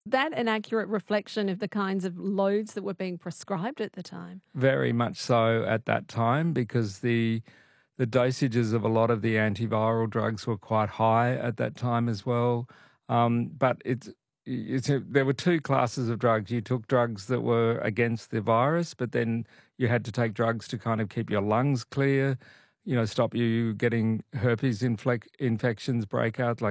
that an accurate reflection of the kinds of loads that were being prescribed at the time? Very much so at that time, because the dosages of a lot of the antiviral drugs were quite high at that time as well. But there were two classes of drugs. You took drugs that were against the virus, but then you had to take drugs to kind of keep your lungs clear, stop you getting herpes infections break out,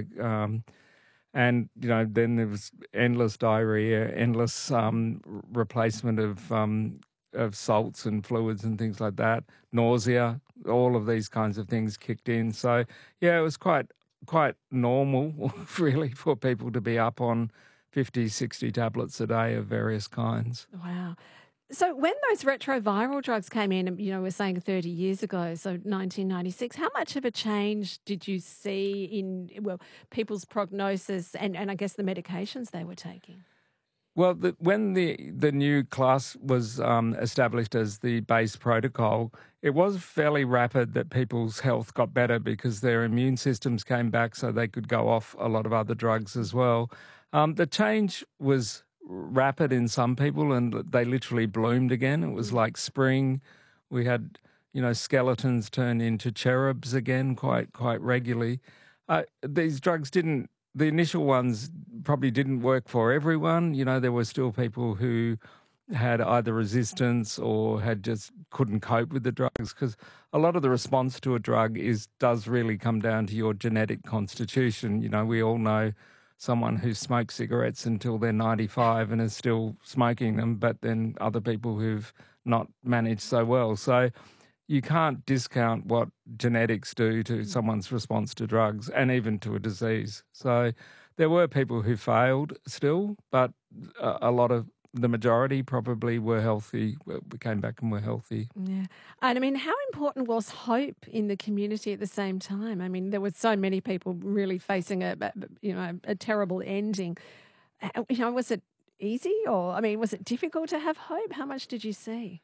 and then there was endless diarrhea, endless replacement of salts and fluids and things like that, nausea, all of these kinds of things kicked in. So yeah, it was quite normal, really, for people to be up on 50, 60 tablets a day of various kinds. Wow. So when those retroviral drugs came in, we're saying 30 years ago, so 1996, how much of a change did you see in, people's prognosis and I guess the medications they were taking? Well, when the new class was established as the base protocol, it was fairly rapid that people's health got better because their immune systems came back so they could go off a lot of other drugs as well. The change was rapid in some people and they literally bloomed again. It was like spring. We had, skeletons turn into cherubs again quite regularly. These drugs the initial ones probably didn't work for everyone. There were still people who had either resistance or had just couldn't cope with the drugs, because a lot of the response to a drug does really come down to your genetic constitution. We all know someone who smokes cigarettes until they're 95 and is still smoking them, but then other people who've not managed so well. So you can't discount what genetics do to someone's response to drugs and even to a disease. So there were people who failed still, but the majority probably were healthy, came back and were healthy. Yeah. And how important was hope in the community at the same time? There were so many people really facing a terrible ending. Was it easy or, was it difficult to have hope? How much did you see?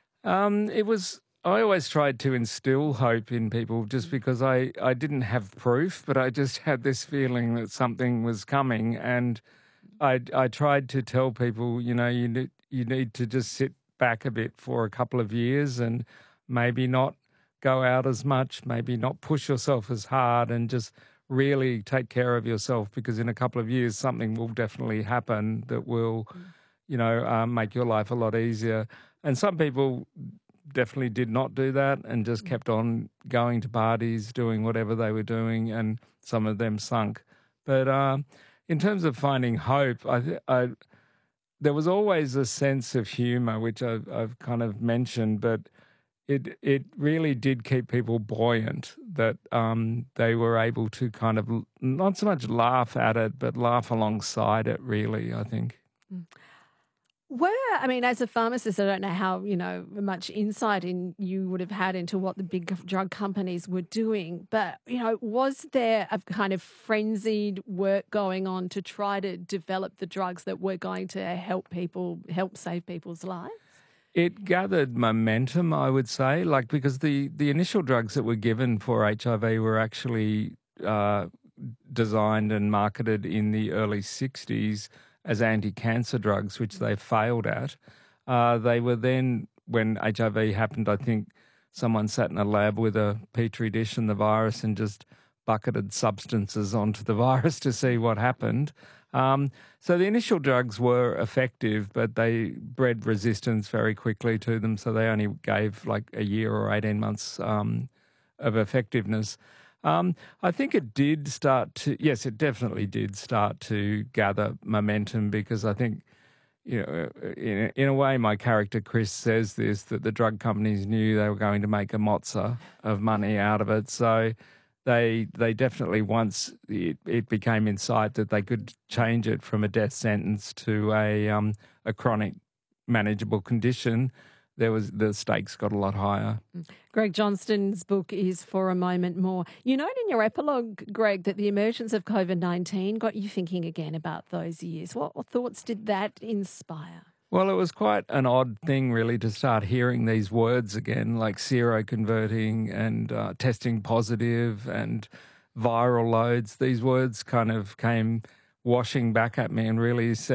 I always tried to instill hope in people just because I didn't have proof, but I just had this feeling that something was coming, and I tried to tell people, you need to just sit back a bit for a couple of years and maybe not go out as much, maybe not push yourself as hard, and just really take care of yourself, because in a couple of years something will definitely happen that will, make your life a lot easier. And some people definitely did not do that and just kept on going to parties, doing whatever they were doing, and some of them sunk. But in terms of finding hope, there was always a sense of humour, which I've kind of mentioned, but it really did keep people buoyant, that they were able to kind of not so much laugh at it, but laugh alongside it, really, I think. As a pharmacist, I don't know how, much insight you would have had into what the big drug companies were doing, but, was there a kind of frenzied work going on to try to develop the drugs that were going to help save people's lives? It gathered momentum, I would say, because the initial drugs that were given for HIV were actually designed and marketed in the early 60s as anti-cancer drugs, which they failed at. They were then, when HIV happened, I think someone sat in a lab with a petri dish and the virus and just bucketed substances onto the virus to see what happened. So the initial drugs were effective, but they bred resistance very quickly to them, so they only gave a year or 18 months of effectiveness. I think it definitely did start to gather momentum, because I think, in a way, my character Chris says this, that the drug companies knew they were going to make a mozza of money out of it. So they definitely, once it became in sight that they could change it from a death sentence to a chronic manageable condition, the stakes got a lot higher. Greg Johnston's book is For a Moment More. You note in your epilogue, Greg, that the emergence of COVID-19 got you thinking again about those years. What thoughts did that inspire? Well, it was quite an odd thing, really, to start hearing these words again, like seroconverting and testing positive and viral loads. These words kind of came washing back at me and really